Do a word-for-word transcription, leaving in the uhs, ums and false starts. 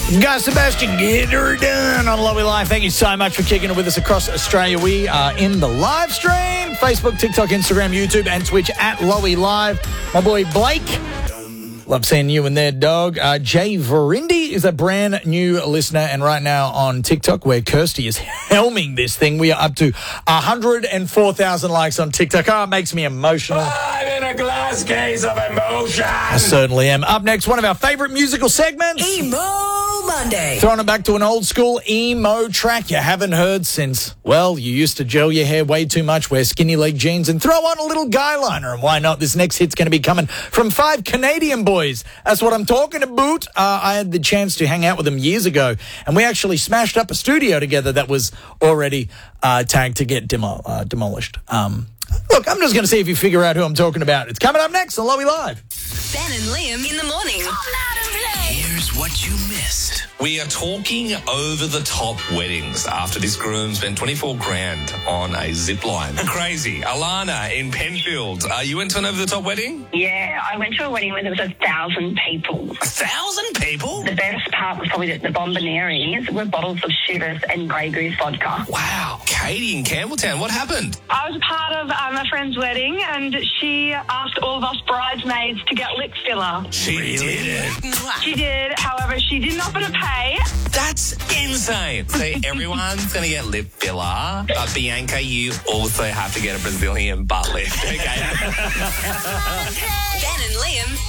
Guy Sebastian, get her done on Lowy Live. Thank you so much for kicking it with us across Australia. We are in the live stream, Facebook, TikTok, Instagram, YouTube, and Twitch at Lowy Live. My boy Blake, love seeing you in there, dog. Uh, Jay Verindi is a brand new listener, and right now on TikTok, where Kirsty is helming this thing, we are up to one hundred four thousand likes on TikTok. Oh, it makes me emotional. I'm in a glass case of emotion. I certainly am. Up next, one of our favourite musical segments. Emo Monday. Throwing it back to an old school emo track you haven't heard since, well, you used to gel your hair way too much, wear skinny leg jeans, and throw on a little guy liner. And why not? This next hit's going to be coming from five Canadian boys. That's what I'm talking about. Uh, I had the chance to hang out with them years ago, and we actually smashed up a studio together that was already uh, tagged to get demo- uh, demolished. Um, look, I'm just going to see if you figure out who I'm talking about. It's coming up next on Lowy Live. Ben and Liam in the morning. Here's what you missed. We are talking over-the-top weddings after this groom spent twenty-four grand on a zip line. Crazy. Alana in Penfield, are you into an over-the-top wedding? Yeah, I went to a wedding where there was a thousand people. A thousand people? The best part was probably that the bombonieres were bottles of Chivas and Grey Goose vodka. Wow. Katie in Campbelltown, what happened? I was a part of um, a friend's wedding, and she asked all of us bridesmaids to get lip filler. She did it. She did, however, she didn't offer to pay. That's insane. So everyone's going to get lip filler, but Bianca, you also have to get a Brazilian butt lift. Okay. Ben and Liam